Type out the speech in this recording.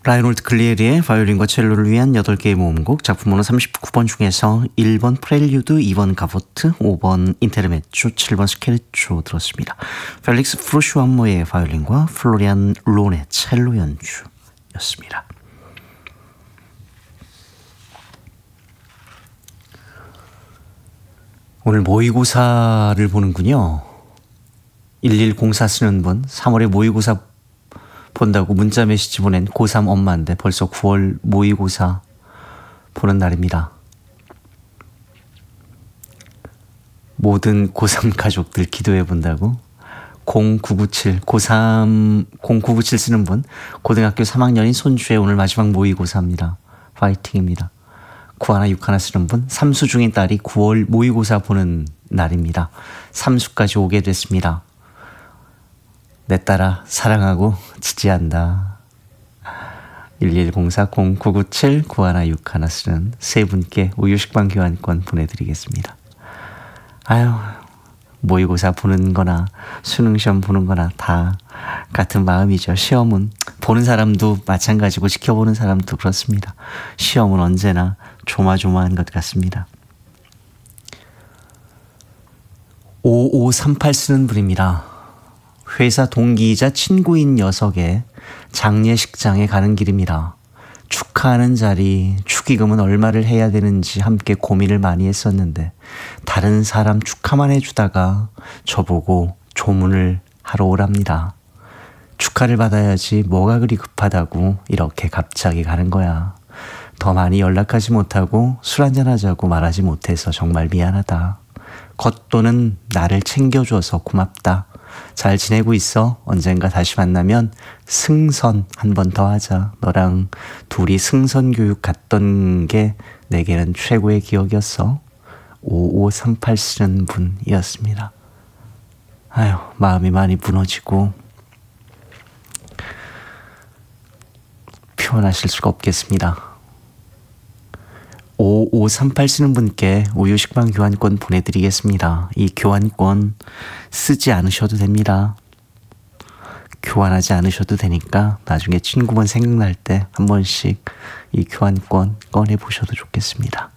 라이놀드 클리에리의 바이올린과 첼로를 위한 8개의 모음곡, 작품 번호 39번 중에서 1번 프렐류드, 2번 가보트, 5번 인테르메초, 7번 스케르초 들었습니다. 펠릭스 프루슈암모의 바이올린과 플로리안 론의 첼로 연주였습니다. 오늘 모의고사를 보는군요. 1104 쓰는 분, 3월에 모의고사 본다고 문자 메시지 보낸 고3 엄마인데 벌써 9월 모의고사 보는 날입니다. 모든 고3 가족들 기도해 본다고 0997 고3 0997 쓰는 분, 고등학교 3학년인 손주의 오늘 마지막 모의고사입니다. 파이팅입니다. 9하나 6하나 쓰는 분, 3수 중인 딸이 9월 모의고사 보는 날입니다. 3수까지 오게 됐습니다. 내 딸아 사랑하고 지지한다. 1104 0997 9161 쓰는 세 분께 우유식빵 교환권 보내드리겠습니다. 아유, 모의고사 보는 거나 수능시험 보는 거나 다 같은 마음이죠. 시험은 보는 사람도 마찬가지고 지켜보는 사람도 그렇습니다. 시험은 언제나 조마조마한 것 같습니다. 5538 쓰는 분입니다. 회사 동기이자 친구인 녀석의 장례식장에 가는 길입니다. 축하하는 자리, 축의금은 얼마를 해야 되는지 함께 고민을 많이 했었는데 다른 사람 축하만 해주다가 저보고 조문을 하러 오랍니다. 축하를 받아야지 뭐가 그리 급하다고 이렇게 갑자기 가는 거야. 더 많이 연락하지 못하고 술 한잔 하자고 말하지 못해서 정말 미안하다. 겉도는 나를 챙겨줘서 고맙다. 잘 지내고 있어. 언젠가 다시 만나면 승선 한 번 더 하자. 너랑 둘이 승선 교육 갔던 게 내게는 최고의 기억이었어. 5538 쓰는 분이었습니다. 아유, 마음이 많이 무너지고 표현하실 수가 없겠습니다. 5538 쓰는 분께 우유식빵 교환권 보내드리겠습니다. 이 교환권 쓰지 않으셔도 됩니다. 교환하지 않으셔도 되니까 나중에 친구분 생각날 때 한 번씩 이 교환권 꺼내보셔도 좋겠습니다.